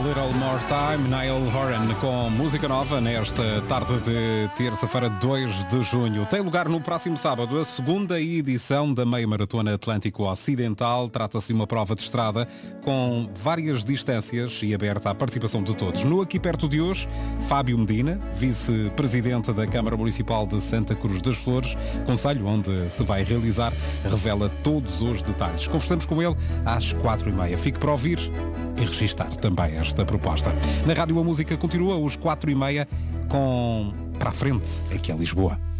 Little More Time, Niall Horan com música nova nesta tarde de terça-feira, 2 de junho. Tem lugar no próximo sábado a segunda edição da Meia Maratona Atlântico Ocidental. Trata-se de uma prova de estrada com várias distâncias e aberta à participação de todos. No Aqui Perto de hoje, Fábio Medina, vice-presidente da Câmara Municipal de Santa Cruz das Flores, concelho onde se vai realizar, revela todos os detalhes. Conversamos com ele às 4h30. Fique para ouvir e registar também esta proposta. Na Rádio a Música continua os 4h30 com Para a Frente, aqui em Lisboa.